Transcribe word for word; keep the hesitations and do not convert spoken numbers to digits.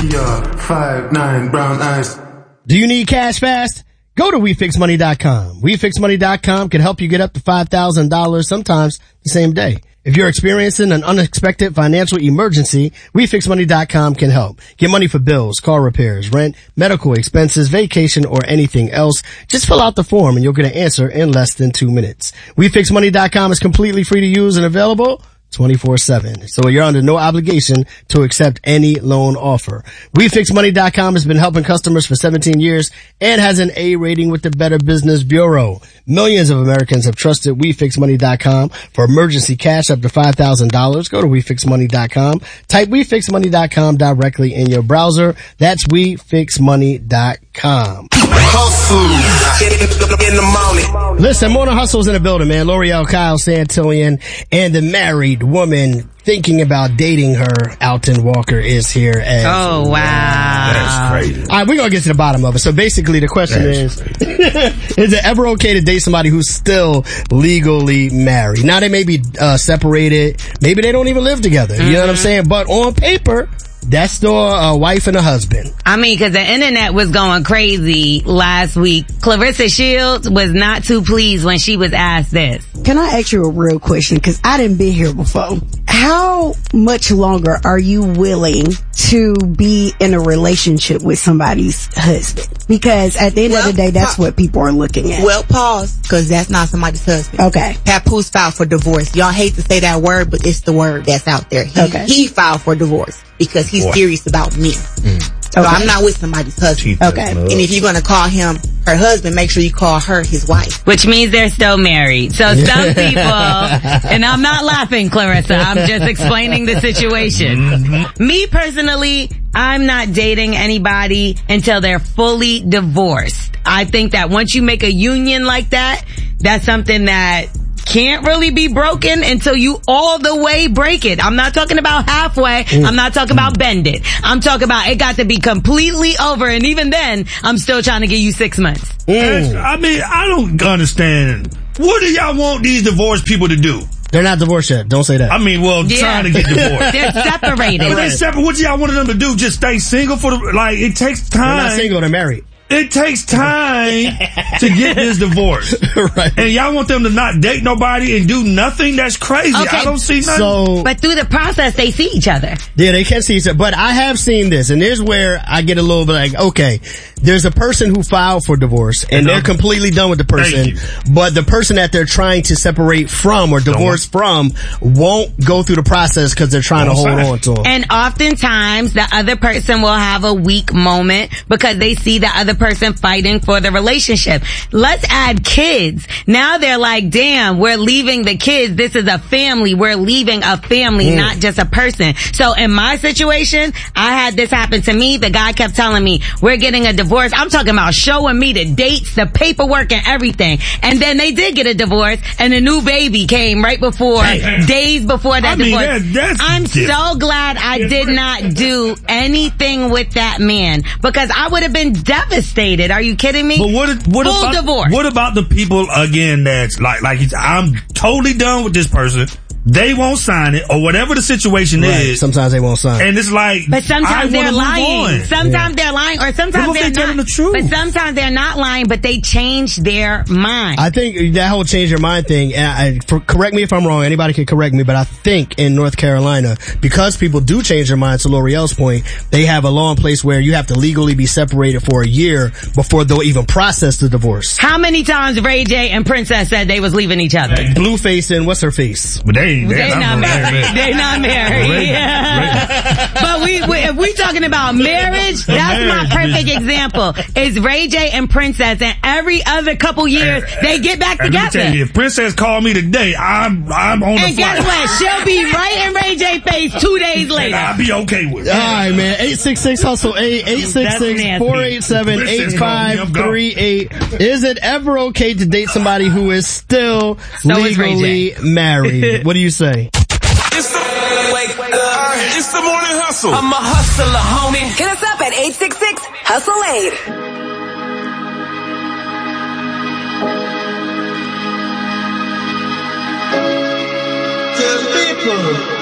P R, five nine, brown eyes. Do you need cash fast? Go to we fix money dot com. we fix money dot com can help you get up to five thousand dollars sometimes the same day. If you're experiencing an unexpected financial emergency, we fix money dot com can help. Get money for bills, car repairs, rent, medical expenses, vacation, or anything else. Just fill out the form and you'll get an answer in less than two minutes. we fix money dot com is completely free to use and available twenty-four seven. So you're under no obligation to accept any loan offer. we fix money dot com has been helping customers for seventeen years and has an A rating with the Better Business Bureau. Millions of Americans have trusted we fix money dot com for emergency cash up to five thousand dollars. Go to we fix money dot com. Type we fix money dot com directly in your browser. That's we fix money dot com. In the morning. Listen, Morning Hustle's in the building, man. L'Oreal, Kyle Santillan, and the married woman thinking about dating her, Alton Walker, is here. As oh, wow. That's crazy. All right, we're going to get to the bottom of it. So basically the question That's is, is it ever okay to date somebody who's still legally married? Now they may be uh, separated. Maybe they don't even live together. Mm-hmm. You know what I'm saying? But on paper, that's still a wife and a husband. I mean, because the internet was going crazy last week. Clarissa Shields was not too pleased when she was asked this. Can I ask you a real question? Because I didn't be here before. How much longer are you willing to be in a relationship with somebody's husband? Because at the end well, of the day, that's pa- what people are looking at. Well, pause, because that's not somebody's husband. Okay. Papoose filed for divorce. Y'all hate to say that word, but it's the word that's out there. He, okay. he filed for divorce because he's Boy. serious about me. Mm. So okay. I'm not with somebody's husband. Okay. And if you're going to call him her husband, make sure you call her his wife. Which means they're still married. So some people, and I'm not laughing, Clarissa, I'm just explaining the situation. Mm-hmm. Me personally, I'm not dating anybody until they're fully divorced. I think that once you make a union like that, that's something that can't really be broken until you all the way break it. I'm not talking about halfway. Mm. I'm not talking about bend it. I'm talking about it got to be completely over, and even then, I'm still trying to give you six months. Mm. I mean, I don't understand. What do y'all want these divorced people to do? They're not divorced yet. Don't say that. I mean, well, yeah. trying to get divorced. They're separated. But they're separate. What y'all wanted them to do? Just stay single for the, like, it takes time. They're not single, they're married. It takes time to get this divorce. Right. And y'all want them to not date nobody and do nothing? That's crazy. Okay. I don't see nothing. So, but through the process, they see each other. Yeah, they can see each other. But I have seen this, and here's where I get a little bit like, okay, there's a person who filed for divorce, and, and they're completely done with the person, but the person that they're trying to separate from or divorce from won't go through the process because they're trying to hold on to them. And oftentimes, the other person will have a weak moment because they see the other person fighting for the relationship. Let's add kids. Now they're like, damn, we're leaving the kids. This is a family. We're leaving a family, mm. not just a person. So in my situation, I had this happen to me. The guy kept telling me, we're getting a divorce. I'm talking about showing me the dates, the paperwork, and everything. And then they did get a divorce, and a new baby came right before, hey, days before that I mean, divorce. That, that's I'm different. so glad I did not do anything with that man because I would have been devastated. Are you kidding me? But what, what Full about, divorce. What about the people, again, that's like, like, I'm totally done with this person. They won't sign it, or whatever the situation right. is. Sometimes they won't sign. And it's like, but sometimes they're lying. Sometimes yeah. they're lying, or sometimes they're they not. telling the truth? But sometimes they're not lying, but they change their mind. I think that whole change your mind thing, and I, for, correct me if I'm wrong, anybody can correct me, but I think in North Carolina, because people do change their minds, to L'Oreal's point, they have a law in place where you have to legally be separated for a year before they'll even process the divorce. How many times Ray J and Princess said they was leaving each other? Blueface and what's her face? But they, they, they not, not married. They're not married. Yeah. But we, we, if we talking about marriage, that's my perfect example. Is Ray J and Princess, and every other couple years and, they get back and together. Let me tell you, if Princess called me today, I'm I'm on and the flight. And guess what? She'll be right in Ray J face two days later. And I'll be okay with it. All right, man. eight six six hustle eight eight six six four eight seven eight five three eight. Is it ever okay to date somebody who is still so legally married? What do you say? It's the, wake up. It's the morning hustle. I'm a hustler, homie. Hit us up at eight six six hustle eight. Tell people.